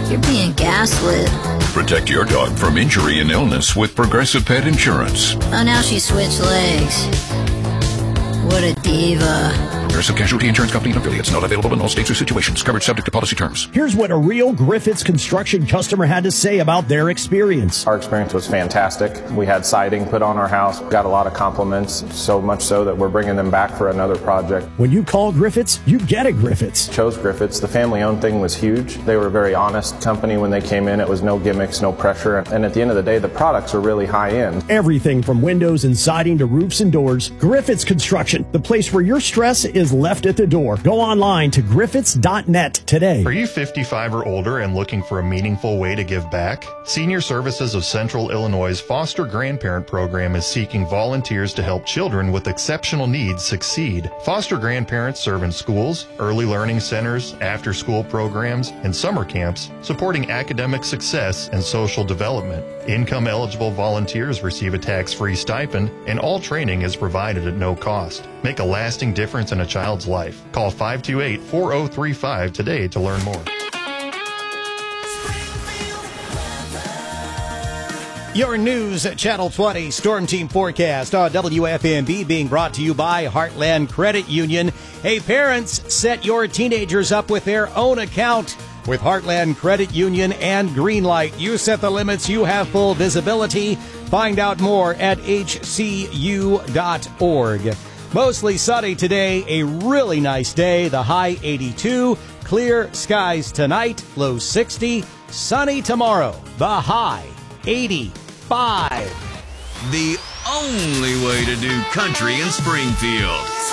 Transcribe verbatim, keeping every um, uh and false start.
You're being gaslit. Protect your dog from injury and illness with Progressive Pet Insurance. Oh, now she switched legs. What a diva. Progressive Casualty Insurance Company and affiliates. Not available in all states or situations. Coverage subject to policy terms. Here's what a real Griffiths Construction customer had to say about their experience. Our experience was fantastic. We had siding put on our house. Got a lot of compliments, so much so that we're bringing them back for another project. When you call Griffiths, you get a Griffiths. Chose Griffiths. The family-owned thing was huge. They were a very honest company when they came in. It was no gimmicks, no pressure. And at the end of the day, the products are really high-end. Everything from windows and siding to roofs and doors. Griffiths Construction, the place where your stress is left at the door. Go online to griffiths dot net today. Are you fifty-five or older and looking for a meaningful way to give back? Senior Services of Central Illinois' Foster Grandparent Program is seeking volunteers to help children with exceptional needs succeed. Foster grandparents serve in schools, early learning centers, after-school programs, and summer camps, supporting academic success and social development. Income-eligible volunteers receive a tax-free stipend, and all training is provided at no cost. Make a lasting difference in a child's life. Call five two eight, four oh three five today to learn more. Your news at Channel twenty Storm Team Forecast on W F M B being brought to you by Heartland Credit Union. Hey, parents, set your teenagers up with their own account with Heartland Credit Union and Greenlight. You set the limits, you have full visibility. Find out more at H C U dot org. Mostly sunny today, a really nice day. The high eighty-two, clear skies tonight, low sixty, sunny tomorrow. The high eighty-five. The only way to do country in Springfield.